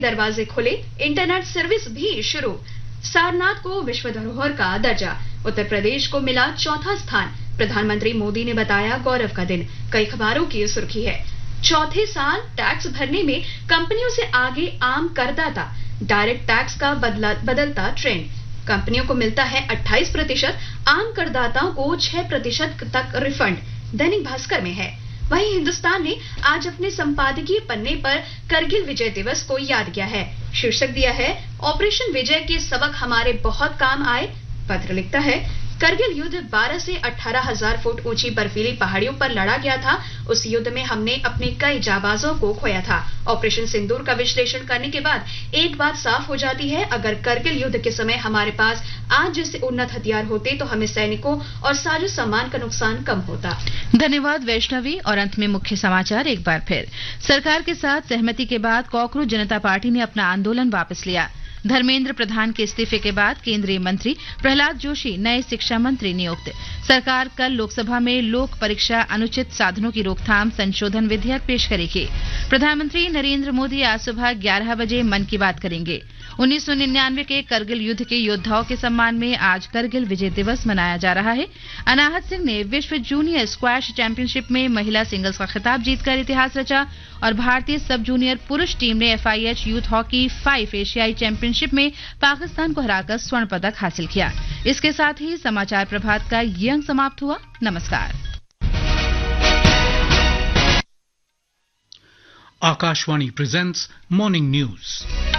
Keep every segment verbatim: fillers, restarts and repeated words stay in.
दरवाजे खुले, internet service भी शुरू। सारनाथ को विश्व धरोहर का दर्जा। उत्तर प्रदेश को मिला चौथा स्थान। प्रधानमंत्री मोदी ने बताया गौरव का दिन। कई अखबारों की सुर्खी है, चौथे साल टैक्स भरने में कंपनियों से आगे आम करदाता। डायरेक्ट टैक्स का बदला बदलता ट्रेंड। कंपनियों को मिलता है अट्ठाईस प्रतिशत, आम करदाताओं को छह प्रतिशत तक रिफंड। दैनिक भास्कर में है। वहीं हिंदुस्तान ने आज अपने संपादकीय पन्ने पर करगिल विजय दिवस को याद किया है। शीर्षक दिया है, ऑपरेशन विजय के सबक हमारे बहुत काम आए। पत्र लिखता है, करगिल युद्ध बारह से अठारह हजार फुट ऊंची बर्फीली पहाड़ियों पर लड़ा गया था। उस युद्ध में हमने अपने कई जाबाजों को खोया था। ऑपरेशन सिंदूर का विश्लेषण करने के बाद एक बात साफ हो जाती है, अगर करगिल युद्ध के समय हमारे पास आज जैसे उन्नत हथियार होते तो हमें सैनिकों और साजो सामान का नुकसान कम होता। धन्यवाद वैष्णवी। और अंत में मुख्य समाचार एक बार फिर। सरकार के साथ सहमति के बाद कॉकरोच जनता पार्टी ने अपना आंदोलन वापस लिया। धर्मेंद्र प्रधान के इस्तीफे के बाद केंद्रीय मंत्री प्रहलाद जोशी नए शिक्षा मंत्री नियुक्त। सरकार कल लोकसभा में लोक परीक्षा अनुचित साधनों की रोकथाम संशोधन विधेयक पेश करेगी। प्रधानमंत्री नरेंद्र मोदी आज सुबह ग्यारह बजे मन की बात करेंगे। उन्नीस सौ निन्यानवे के करगिल युद्ध के योद्धाओं के सम्मान में आज करगिल विजय दिवस मनाया जा रहा है। अनाहत सिंह ने विश्व जूनियर स्क्वैश चैंपियनशिप में महिला सिंगल्स का खिताब जीतकर इतिहास रचा और भारतीय सब जूनियर पुरुष टीम ने एफआईएच यूथ हॉकी फाइव एशियाई चैंपियनशिप में पाकिस्तान को हराकर स्वर्ण पदक हासिल किया। इसके साथ ही समाचार प्रभात का ये अंक समाप्त हुआ। नमस्कार। Akashvani presents Morning News.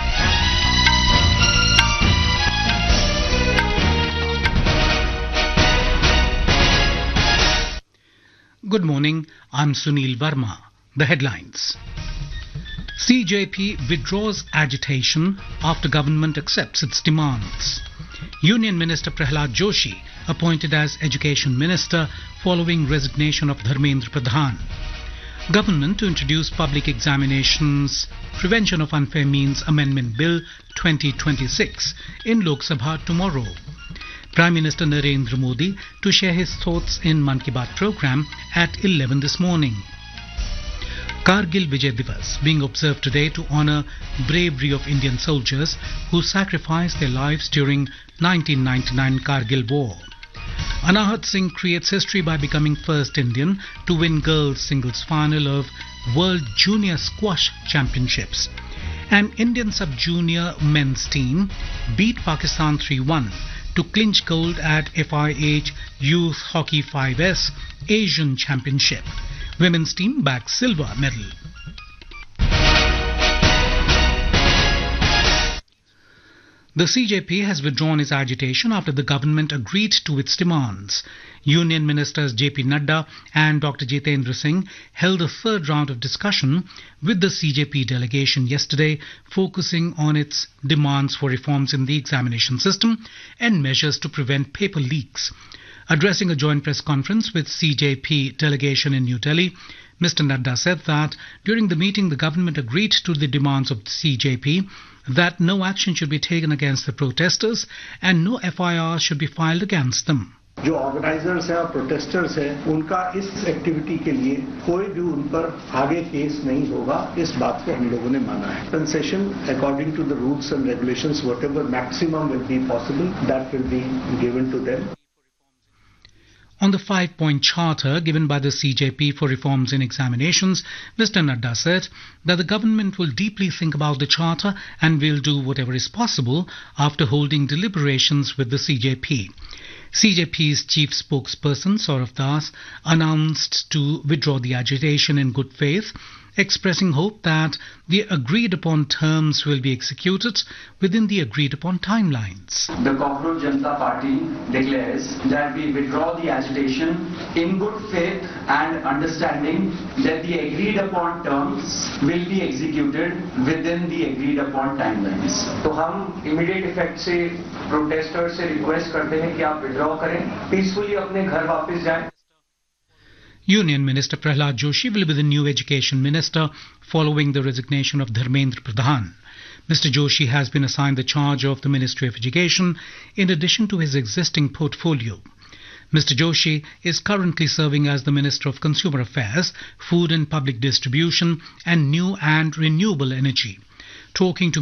Good morning, I'm Sunil Verma. The headlines. C J P withdraws agitation after government accepts its demands. Union Minister Prahlad Joshi appointed as Education Minister following resignation of Dharmendra Pradhan. Government to introduce Public Examinations Prevention of Unfair Means Amendment Bill twenty twenty-six in Lok Sabha tomorrow. Prime Minister Narendra Modi to share his thoughts in Mann Ki Baat program at eleven this morning. Kargil Vijay Divas being observed today to honor bravery of Indian soldiers who sacrificed their lives during nineteen ninety-nine Kargil War. Anahat Singh creates history by becoming first Indian to win girls singles final of World Junior Squash Championships. An Indian sub-junior men's team beat Pakistan three one to clinch gold at F I H Youth Hockey five S Asian Championship. Women's team bagged silver medal. The C J P has withdrawn its agitation after the government agreed to its demands. Union Ministers J P Nadda and Doctor Jitendra Singh held a third round of discussion with the C J P delegation yesterday, focusing on its demands for reforms in the examination system and measures to prevent paper leaks. Addressing a joint press conference with C J P delegation in New Delhi, Mister Nadda said that during the meeting the government agreed to the demands of the C J P that no action should be taken against the protesters and no F I R should be filed against them. जो organisers हैं और protesters हैं उनका इस activity के लिए कोई भी उन पर आगे केस नहीं होगा, इस बात को हम लोगों ने माना है. Concession according to the rules and regulations whatever maximum will be possible that will be given to them. On the five-point charter given by the C J P for reforms in examinations, Mister Nadda said that the government will deeply think about the charter and will do whatever is possible after holding deliberations with the C J P. C J P's chief spokesperson Saurav Das announced to withdraw the agitation in good faith, expressing hope that the agreed upon terms will be executed within the agreed upon timelines. The Cockroach Janata Party declares that we withdraw the agitation in good faith and understanding that the agreed upon terms will be executed within the agreed upon timelines. तो हम immediate effect से protesters से request करते हैं कि आप withdraw करें, peacefully अपने घर वापस जाएं. Union Minister Prahlad Joshi will be the new Education Minister following the resignation of Dharmendra Pradhan. Mister Joshi has been assigned the charge of the Ministry of Education in addition to his existing portfolio. Mister Joshi is currently serving as the Minister of Consumer Affairs, Food and Public Distribution and New and Renewable Energy. talking to